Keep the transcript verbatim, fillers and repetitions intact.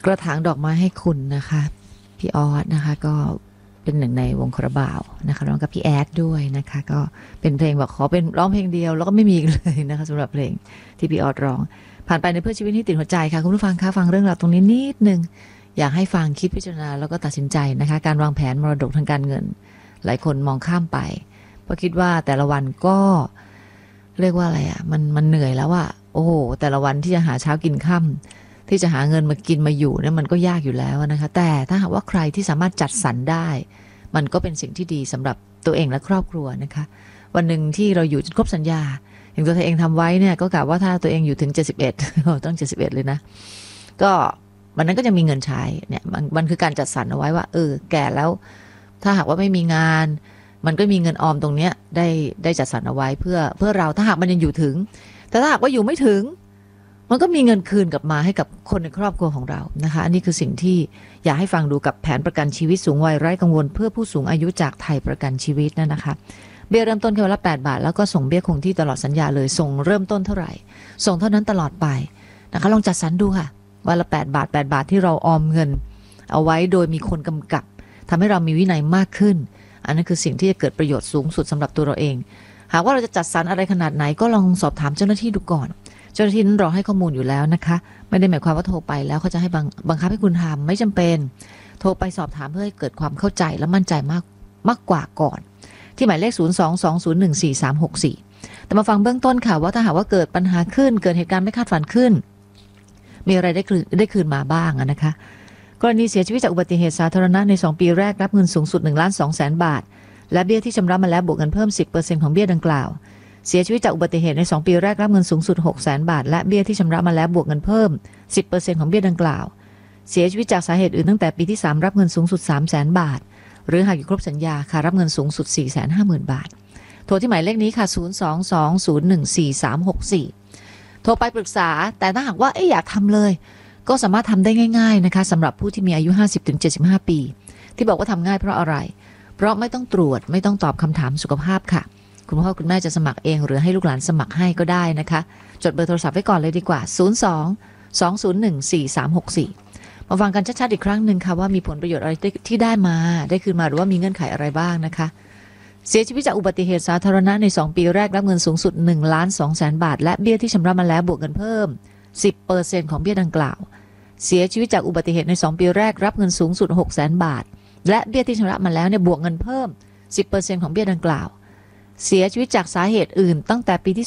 กระถางดอกไม้ให้คุณนะคะพี่ออสนะคะก็เป็นหนึ่งในวงคาราบาวนะคะร้องกับพี่แอดด้วยนะคะก็เป็นเพลงบอกขอเป็นร้องเพลงเดียวแล้วก็ไม่มีอีกเลยนะคะสำหรับเพลงที่พี่ออสร้องผ่านไปในเพื่อชีวิตที่ติดหัวใจค่ะคุณผู้ฟังคะฟังเรื่องราวตรงนี้นิดนึงอยากให้ฟังคิดพิจารณาแล้วก็ตัดสินใจนะคะการวางแผนมรดกทางการเงินหลายคนมองข้ามไปเพราะคิดว่าแต่ละวันก็เรียกว่าอะไรอ่ะมันมันเหนื่อยแล้วอ่ะโอ้โหแต่ละวันที่จะหาเช้ากินค่ำที่จะหาเงินมากินมาอยู่เนี่ยมันก็ยากอยู่แล้วนะคะแต่ถ้าหากว่าใครที่สามารถจัดสรรได้มันก็เป็นสิ่งที่ดีสำหรับตัวเองและครอบครัวนะคะวันหนึ่งที่เราอยู่จนครบสัญญาอย่างตัวเธอเองทำไว้เนี่ยก็กะว่าถ้าตัวเองอยู่ถึงเจ็ดสิบเอ็ด ต้องเจ็ดสิบเอ็ดเลยนะก็วันนั้นก็จะมีเงินใช้เนี่ยมันมันคือการจัดสรรเอาไว้ว่าเออแก่แล้วถ้าหากว่าไม่มีงานมันก็มีเงินออมตรงเนี้ยได้ได้จัดสรรเอาไว้เพื่อเพื่อเราถ้าหากมันยังอยู่ถึงแต่ถ้าหากว่าอยู่ไม่ถึงมันก็มีเงินคืนกลับมาให้กับคนในครอบครัวของเรานะคะอันนี้คือสิ่งที่อยากให้ฟังดูกับแผนประกันชีวิตสูงวัยไร้กังวลเพื่อผู้สูงอายุจากไทยประกันชีวิตนั่นนะคะเบี้ยเริ่มต้นแค่วันละแปดบาทแล้วก็ส่งเบี้ยคงที่ตลอดสัญญาเลยส่งเริ่มต้นเท่าไหร่ส่งเท่านั้นตลอดไปนะคะลองจัดสรรดูค่ะวันละแปดบาทแปดบาทที่เราออมเงินเอาไว้โดยมีคนกำกับทำให้เรามีวินัยมากขึ้นอันนั้นคือสิ่งที่จะเกิดประโยชน์สูงสุดสำหรับตัวเราเองหากว่าเราจะจัดสรรอะไรขนาดไหนก็ลองสอบถามเจ้าหน้าที่ดูก่อนเจ้าหน้าที่นั้นรอให้ข้อมูลอยู่แล้วนะคะไม่ได้หมายความว่าโทรไปแล้วเขาจะให้บังบังคับให้คุณทำไม่จำเป็นโทรไปสอบถามเพื่อให้เกิดความเข้าใจและมั่นใจมากมากกว่าก่อนที่หมายเลขศูนย์ สอง สอง ศูนย์ หนึ่ง สี่ สาม หก สี่แต่มาฟังเบื้องต้นค่ะว่าถ้าหากว่าเกิดปัญหาขึ้นเกิดเหตุการณ์ไม่คาดฝันขึ้นมีอะไรได้คืนได้คืนมาบ้างนะคะกรณีเสียชีวิตจากอุบัติเหตุสาธารณะในสองปีแรกรับเงินสูงสุดหนึ่งล้านสองแสนบาทและเบี้ยที่ชำระมาแล้วบวกเงินเพิ่ม สิบเปอร์เซ็นต์ ของเบี้ยดังกล่าวเสียชีวิตจากอุบัติเหตุในสองปีแรกรับเงินสูงสุด หกแสนบาทและเบี้ยที่ชำระมาแล้วบวกเงินเพิ่ม สิบเปอร์เซ็นต์ ของเบี้ยดังกล่าวเสียชีวิตจากสาเหตุอื่นตั้งแต่ปีที่สามรับเงินสูงสุด สามแสนบาทหรือหากอยู่ครบสัญญาค่ะรับเงินสูงสุด สี่แสนห้าหมื่น บาทโทรที่หมายเลขนี้ค่ะศูนย์ สอง สอง ศูนย์ หนึ่ง สี่ สาม หก สี่โทรไปปรึกษาแต่ถ้าหากว่าเอ๊ะอยากทำเลยก็สามารถทำได้ง่ายๆนะคะสำหรับผู้ที่มีอายุ ห้าสิบถึงเจ็ดสิบห้า ปีที่บอกว่าทำง่ายเพราะอะไรเพราะไม่ต้องตรวจไม่ต้องตอบคำถามสุขภาพค่ะคุณพ่อคุณแม่จะสมัครเองหรือให้ลูกหลานสมัครให้ก็ได้นะคะจดเบอร์โทรศัพท์ไว้ก่อนเลยดีกว่าศูนย์ สอง สอง ศูนย์ หนึ่ง สี่ สาม หก สี่มาฟังกันชัดๆอีกครั้งหนึ่งค่ะว่ามีผลประโยชน์อะไรที่ได้มาได้คืนมาหรือว่ามีเงื่อนไขอะไรบ้างนะคะเสียชีวิตจากอุบัติเหตุสาธารณะในสองปีแรกรับเงินสูงสุดหนึ่งล้านสองแสนบาทและเบี้ยที่ชำระมาแล้วบวกเงินเพิ่ม สิบเปอร์เซ็นต์ ของเบี้ยดังกล่าวเสียชีวิตจากอุบัติเหตุในสองปีแรกรับเงินสูงสุด หกแสนบาทและเบี้ยที่ชำระมาแล้วเนี่ยบวกเงินเพิ่ม สิบเปอร์เซ็นต์ ของเบี้ยดังกล่าวเสียชีวิตจากสาเหตุอื่นตั้งแต่ปีที่